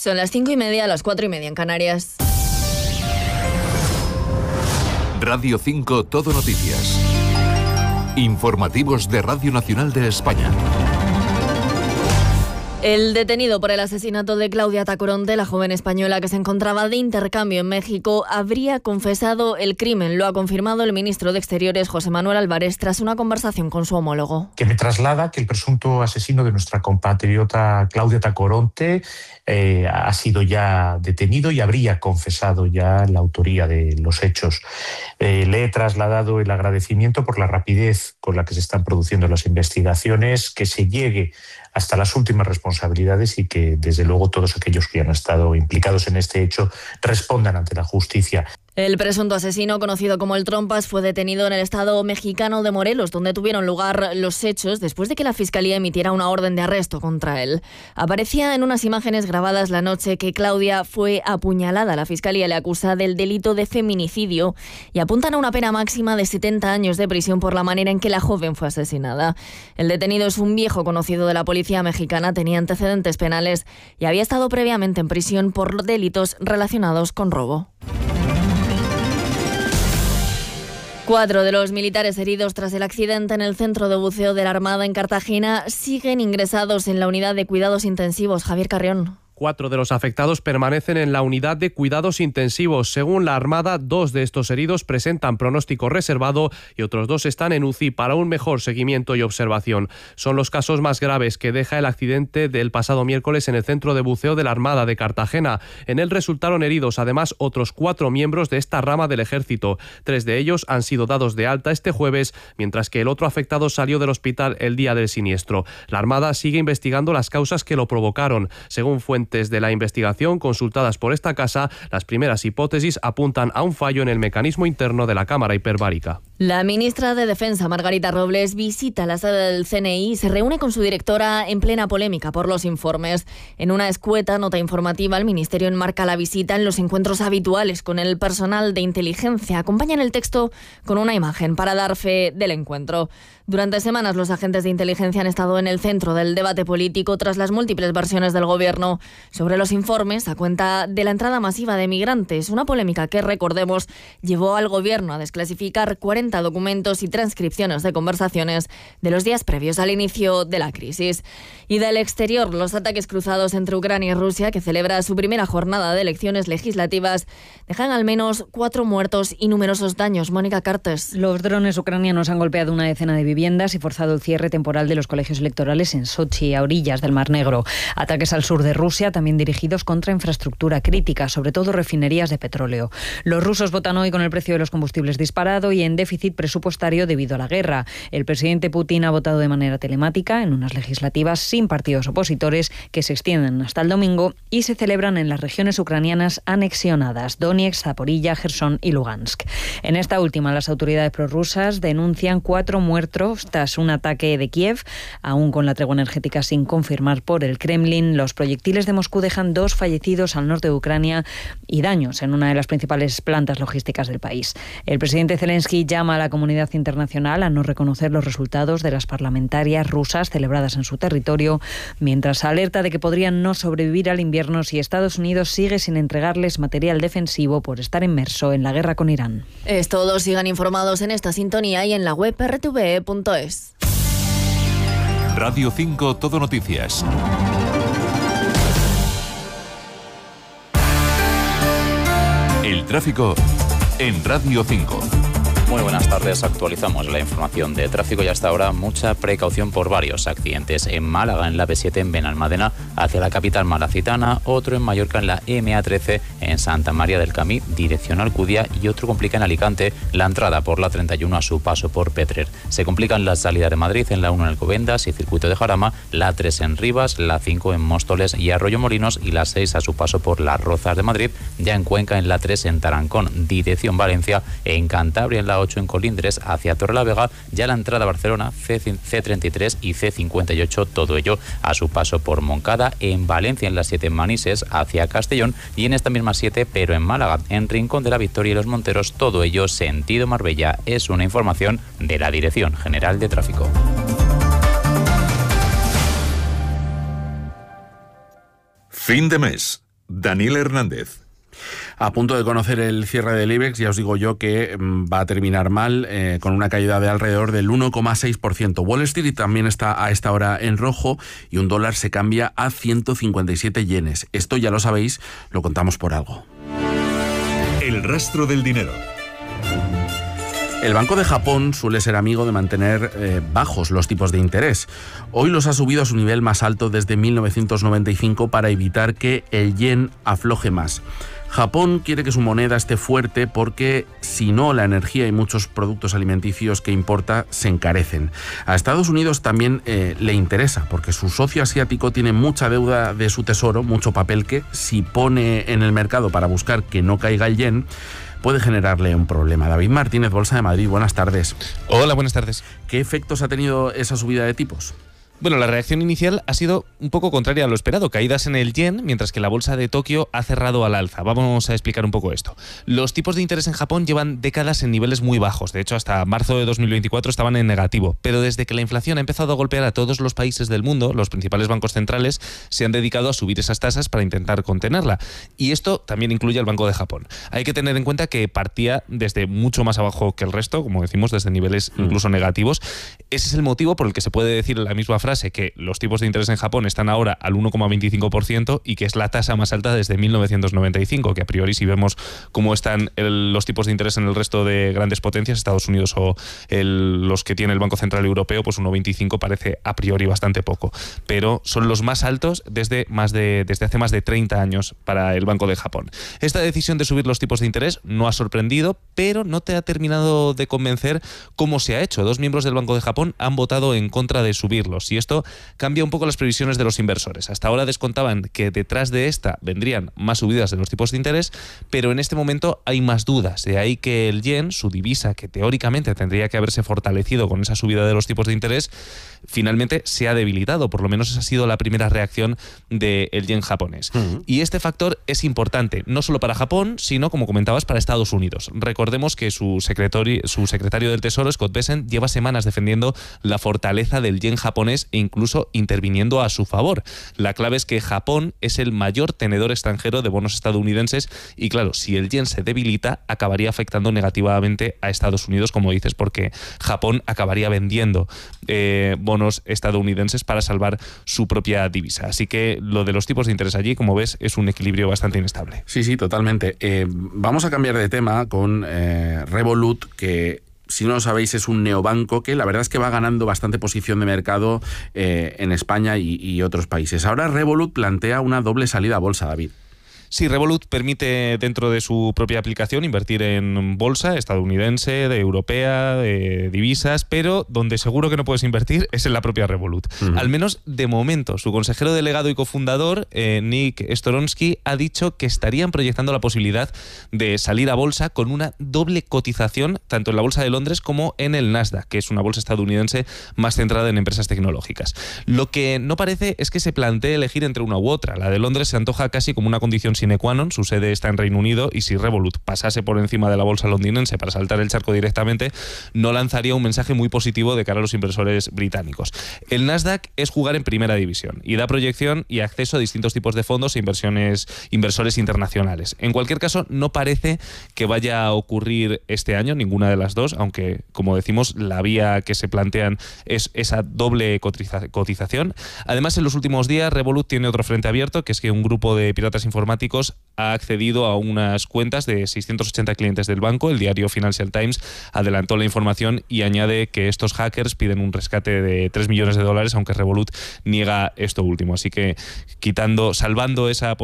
Son las 5:30, las 4:30 en Canarias. Radio 5 Todo Noticias. Informativos de Radio Nacional de España. El detenido por el asesinato de Claudia Tacoronte, la joven española que se encontraba de intercambio en México, habría confesado el crimen. Lo ha confirmado el ministro de Exteriores, José Manuel Álvarez, tras una conversación con su homólogo. Que me traslada que el presunto asesino de nuestra compatriota Claudia Tacoronte ha sido ya detenido y habría confesado ya la autoría de los hechos. Le he trasladado el agradecimiento por la rapidez con la que se están produciendo las investigaciones, que se llegue hasta las últimas responsabilidades y que, desde luego, todos aquellos que han estado implicados en este hecho respondan ante la justicia. El presunto asesino, conocido como el Trompas, fue detenido en el estado mexicano de Morelos, donde tuvieron lugar los hechos después de que la Fiscalía emitiera una orden de arresto contra él. Aparecía en unas imágenes grabadas la noche que Claudia fue apuñalada. La Fiscalía le acusa del delito de feminicidio y apuntan a una pena máxima de 70 años de prisión por la manera en que la joven fue asesinada. El detenido es un viejo conocido de la policía mexicana, tenía antecedentes penales y había estado previamente en prisión por delitos relacionados con robo. 4 de los militares heridos tras el accidente en el centro de buceo de la Armada en Cartagena siguen ingresados en la unidad de cuidados intensivos. Javier Carrión. 4 de los afectados permanecen en la unidad de cuidados intensivos. Según la Armada, 2 de estos heridos presentan pronóstico reservado y otros 2 están en UCI para un mejor seguimiento y observación. Son los casos más graves que deja el accidente del pasado miércoles en el centro de buceo de la Armada de Cartagena. En él resultaron heridos además otros 4 miembros de esta rama del Ejército. 3 de ellos han sido dados de alta este jueves, mientras que el otro afectado salió del hospital el día del siniestro. La Armada sigue investigando las causas que lo provocaron. Según fuentes de la investigación consultadas por esta casa, las primeras hipótesis apuntan a un fallo en el mecanismo interno de la cámara hiperbárica. La ministra de Defensa, Margarita Robles, visita la sede del CNI y se reúne con su directora en plena polémica por los informes. En una escueta nota informativa, el Ministerio enmarca la visita en los encuentros habituales con el personal de inteligencia. Acompañan el texto con una imagen para dar fe del encuentro. Durante semanas, los agentes de inteligencia han estado en el centro del debate político tras las múltiples versiones del Gobierno sobre los informes a cuenta de la entrada masiva de migrantes. Una polémica que, recordemos, llevó al Gobierno a desclasificar 40 documentos y transcripciones de conversaciones de los días previos al inicio de la crisis. Y del exterior, los ataques cruzados entre Ucrania y Rusia, que celebra su primera jornada de elecciones legislativas, dejan al menos 4 muertos y numerosos daños. Mónica Cartes. Los drones ucranianos han golpeado una decena de viviendas y forzado el cierre temporal de los colegios electorales en Sochi, a orillas del Mar Negro. Ataques al sur de Rusia, también dirigidos contra infraestructura crítica, sobre todo refinerías de petróleo. Los rusos votan hoy con el precio de los combustibles disparado y en déficit presupuestario debido a la guerra. El presidente Putin ha votado de manera telemática en unas legislativas sin partidos opositores que se extienden hasta el domingo y se celebran en las regiones ucranianas anexionadas, Donetsk, Zaporilla, Jersón y Lugansk. En esta última, las autoridades prorrusas denuncian 4 muertos tras un ataque de Kiev, aún con la tregua energética sin confirmar por el Kremlin. Los proyectiles de Moscú dejan 2 fallecidos al norte de Ucrania y daños en una de las principales plantas logísticas del país. El presidente Zelensky llama a la comunidad internacional a no reconocer los resultados de las parlamentarias rusas celebradas en su territorio, mientras alerta de que podrían no sobrevivir al invierno si Estados Unidos sigue sin entregarles material defensivo por estar inmerso en la guerra con Irán. Es todo. Sigan informados en esta sintonía y en la web rtve.es. Radio 5 Todo Noticias. El tráfico en Radio 5. Muy buenas tardes, actualizamos la información de tráfico y hasta ahora mucha precaución por varios accidentes. En Málaga, en la B7 en Benalmádena, hacia la capital malacitana, otro en Mallorca en la MA13 en Santa María del Camí, dirección Alcudia, y otro complica en Alicante la entrada por la 31 a su paso por Petrer. Se complican las salidas de Madrid en la 1 en Alcobendas y Circuito de Jarama, la 3 en Rivas, la 5 en Móstoles y Arroyo Molinos y la 6 a su paso por Las Rozas de Madrid, ya en Cuenca en la 3 en Tarancón, dirección Valencia, en Cantabria en la 8 en Colindres hacia Torrelavega, ya la entrada a Barcelona, C33 y C58, todo ello a su paso por Moncada, en Valencia en la 7 en Manises hacia Castellón y en esta misma 7 pero en Málaga, en Rincón de la Victoria y Los Monteros, todo ello sentido Marbella. Es una información de la Dirección General de Tráfico. Fin de mes. Daniel Hernández. A punto de conocer el cierre del IBEX, ya os digo yo que va a terminar mal, con una caída de alrededor del 1,6%. Wall Street también está a esta hora en rojo y un dólar se cambia a 157 yenes. Esto ya lo sabéis, lo contamos por algo. El rastro del dinero. El Banco de Japón suele ser amigo de mantener bajos los tipos de interés. Hoy los ha subido a su nivel más alto desde 1995 para evitar que el yen afloje más. Japón quiere que su moneda esté fuerte porque, si no, la energía y muchos productos alimenticios que importa se encarecen. A Estados Unidos también le interesa, porque su socio asiático tiene mucha deuda de su tesoro, mucho papel que, si pone en el mercado para buscar que no caiga el yen, puede generarle un problema. David Martínez, Bolsa de Madrid, buenas tardes. Hola, buenas tardes. ¿Qué efectos ha tenido esa subida de tipos? Bueno, la reacción inicial ha sido un poco contraria a lo esperado, caídas en el yen, mientras que la bolsa de Tokio ha cerrado al alza. Vamos a explicar un poco esto. Los tipos de interés en Japón llevan décadas en niveles muy bajos. De hecho, hasta marzo de 2024 estaban en negativo. Pero desde que la inflación ha empezado a golpear a todos los países del mundo, los principales bancos centrales se han dedicado a subir esas tasas para intentar contenerla. Y esto también incluye al Banco de Japón. Hay que tener en cuenta que partía desde mucho más abajo que el resto, como decimos, desde niveles incluso negativos. Ese es el motivo por el que se puede decir en la misma frase que los tipos de interés en Japón están ahora al 1,25% y que es la tasa más alta desde 1995, que a priori, si vemos cómo están los tipos de interés en el resto de grandes potencias, Estados Unidos o los que tiene el Banco Central Europeo, pues 1,25 parece a priori bastante poco. Pero son los más altos desde hace más de 30 años para el Banco de Japón. Esta decisión de subir los tipos de interés no ha sorprendido, pero no te ha terminado de convencer cómo se ha hecho. Dos miembros del Banco de Japón han votado en contra de subirlos y esto cambia un poco las previsiones de los inversores. Hasta ahora descontaban que detrás de esta vendrían más subidas de los tipos de interés, pero en este momento hay más dudas. De ahí que el yen, su divisa, que teóricamente tendría que haberse fortalecido con esa subida de los tipos de interés, finalmente se ha debilitado. Por lo menos esa ha sido la primera reacción del yen japonés. Y este factor es importante, no solo para Japón, sino, como comentabas, para Estados Unidos. Recordemos que su secretario del Tesoro, Scott Bessent, lleva semanas defendiendo la fortaleza del yen japonés e incluso interviniendo a su favor. La clave es que Japón es el mayor tenedor extranjero de bonos estadounidenses y, claro, si el yen se debilita, acabaría afectando negativamente a Estados Unidos, como dices, porque Japón acabaría vendiendo bonos estadounidenses para salvar su propia divisa. Así que lo de los tipos de interés allí, como ves, es un equilibrio bastante inestable. Sí, totalmente. Vamos a cambiar de tema con Revolut, que, si no lo sabéis, es un neobanco que la verdad es que va ganando bastante posición de mercado en España y otros países. Ahora Revolut plantea una doble salida a bolsa, David. Sí, Revolut permite dentro de su propia aplicación invertir en bolsa estadounidense, de europea, de divisas, pero donde seguro que no puedes invertir es en la propia Revolut. Al menos de momento. Su consejero delegado y cofundador, Nick Storonsky, ha dicho que estarían proyectando la posibilidad de salir a bolsa con una doble cotización tanto en la bolsa de Londres como en el Nasdaq, que es una bolsa estadounidense más centrada en empresas tecnológicas. Lo que no parece es que se plantee elegir entre una u otra. La de Londres se antoja casi como una condición sine qua non, su sede está en Reino Unido y si Revolut pasase por encima de la bolsa londinense para saltar el charco directamente, no lanzaría un mensaje muy positivo de cara a los inversores británicos. El Nasdaq es jugar en primera división y da proyección y acceso a distintos tipos de fondos e inversores internacionales. En cualquier caso, no parece que vaya a ocurrir este año ninguna de las dos, aunque, como decimos, la vía que se plantean es esa doble cotización. Además, en los últimos días, Revolut tiene otro frente abierto, que es que un grupo de piratas informáticos ha accedido a unas cuentas de 680 clientes del banco. El diario Financial Times adelantó la información y añade que estos hackers piden un rescate de $3 millones, aunque Revolut niega esto último. Así que salvando esa